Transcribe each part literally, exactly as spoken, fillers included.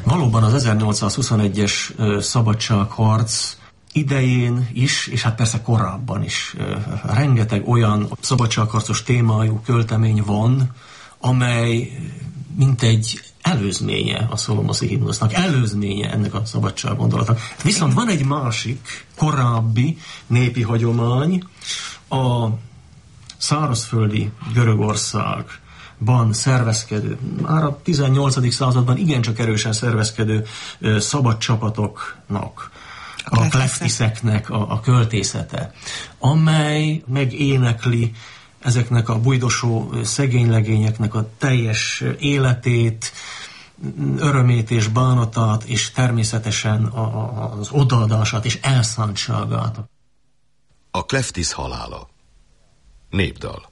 Valóban az ezernyolcszázhuszonegyes szabadságharc idején is, és hát persze korábban is rengeteg olyan szabadságharcos témájú költemény van, amely mint egy előzménye a szolomoszi himnusznak, előzménye ennek a szabadsággondolatnak. Viszont van egy másik, korábbi népi hagyomány, a szárazföldi Görögországban szervezkedő, már a tizennyolcadik században igencsak erősen szervezkedő szabad csapatoknak, a kleftiszeknek a, a költészete, amely megénekli ezeknek a bujdosó szegénylegényeknek a teljes életét, örömét és bánatát, és természetesen a, a, az odaadását és elszántságát. A kleftisz halála. Népdal.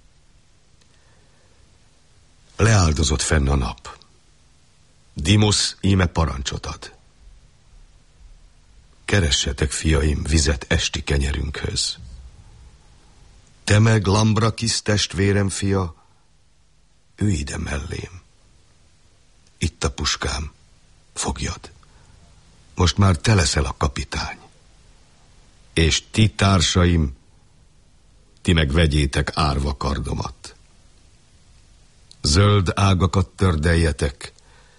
Leáldozott fenn a nap. Dimosz íme parancsot ad. Keressetek, fiaim, vizet esti kenyerünkhöz. Te meg, Lambrakis testvérem fia, ülj ide mellém. Itt a puskám, fogjad. Most már te leszel a kapitány. És ti, társaim, ti meg vegyétek árva kardomat. Zöld ágakat tördeljetek.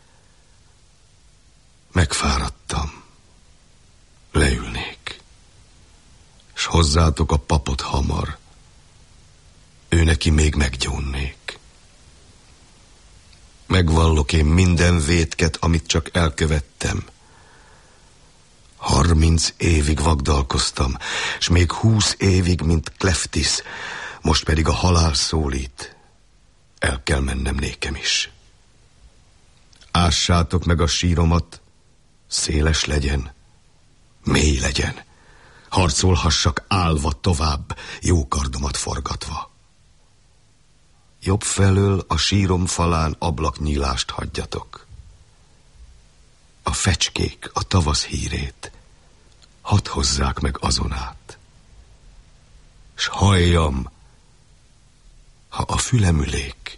Megfáradtam. Leülnék. S hozzátok a papot hamar. Ő neki még meggyónnék. Megvallok én minden vétket, amit csak elkövettem. Harminc évig vagdalkoztam, s még húsz évig, mint kleftisz, most pedig a halál szólít. El kell mennem nékem is. Ássátok meg a síromat, széles legyen, mély legyen, harcolhassak állva tovább, jó kardomat forgatva. Jobb felől a sírom falán ablaknyílást hagyjatok. A fecskék a tavasz hírét hadd hozzák meg azon át. S halljam, ha a fülemülék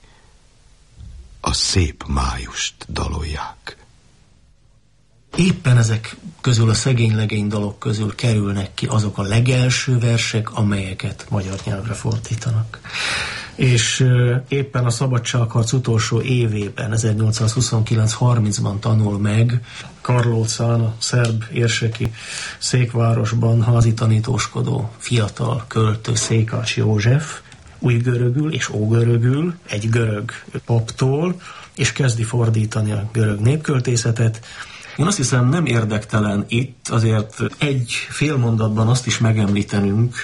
a szép májust dalolják. Éppen ezek közül, a szegény-legény dalok közül kerülnek ki azok a legelső versek, amelyeket magyar nyelvre fordítanak. És éppen a szabadságharc utolsó évében, ezernyolcszázhuszonkilenc harmincban tanul meg Karlócán, a szerb érseki székvárosban házi tanítóskodó fiatal költő Székács József, újgörögül és ógörögül, egy görög paptól, és kezdi fordítani a görög népköltészetet. Én azt hiszem, nem érdektelen itt azért egy fél mondatban azt is megemlítenünk,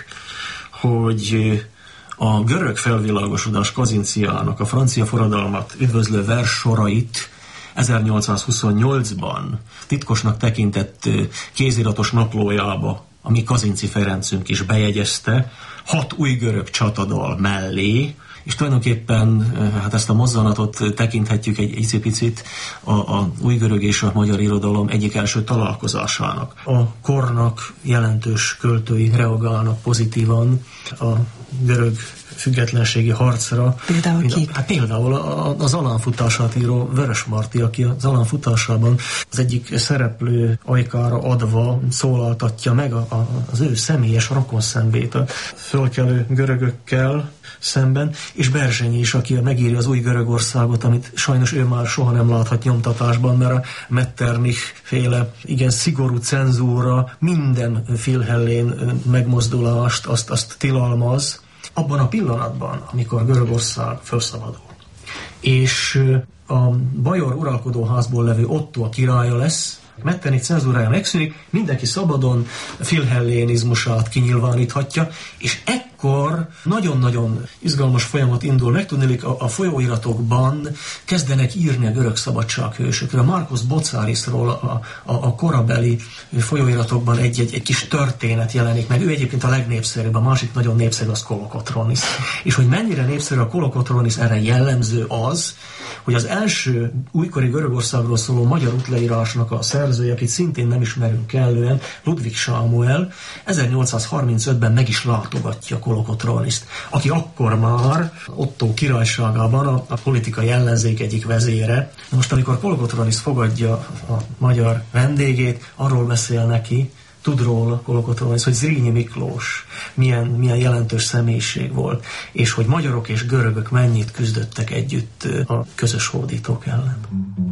hogy a görög felvilágosodás Kazinciának a francia forradalmat üdvözlő vers sorait ezernyolcszázhuszonnyolcban titkosnak tekintett kéziratos naplójába a mi Kazinci Ferencünk is bejegyezte, hat új görög csatadal mellé, és tulajdonképpen hát ezt a mozzanatot tekinthetjük egy icipicit a, a új görög és a magyar irodalom egyik első találkozásának. A kornak jelentős költői reagálnak pozitívan a görög függetlenségi harcra. Például ki? Hát például az alánfutását író Vörösmarty, aki az alánfutásában az egyik szereplő ajkára adva szólaltatja meg a, a, az ő személyes rokonszenvét a fölkelő görögökkel szemben, és Berzsenyi is, aki megírja az új Görögországot, amit sajnos ő már soha nem láthat nyomtatásban, mert a Metternich féle igen szigorú cenzúra minden Philhellén megmozdulást azt, azt tilalmaz, abban a pillanatban, amikor Görögország felszabadul. És a bajor uralkodóházból levő Otto a királya lesz, Metternich cenzúrája megszűnik, mindenki szabadon philhellénizmusát kinyilváníthatja, és ekkor nagyon-nagyon izgalmas folyamat indul meg. Tudniillik, a, a folyóiratokban kezdenek írni a görög szabadsághősökről. A Marcos Botzárisról a, a, a korabeli folyóiratokban egy-egy egy kis történet jelenik meg. Ő egyébként a legnépszerűbb, a másik nagyon népszerű az Kolokotronis. És hogy mennyire népszerű a Kolokotronis, erre jellemző az, hogy az első újkori Görögországról szóló magyar útleírásnak a szerzője, akit szintén nem ismerünk kellően, Ludwig Sámuel, ezernyolcszázharmincötben meg is látogatja Kolokotroniszt, aki akkor már Ottó királyságában a, a politikai ellenzék egyik vezére. Most amikor Kolokotronis fogadja a magyar vendégét, arról beszél neki, tud róla Kolokotronis, hogy Zrínyi Miklós milyen, milyen jelentős személyiség volt, és hogy magyarok és görögök mennyit küzdöttek együtt a közös hódítók ellen.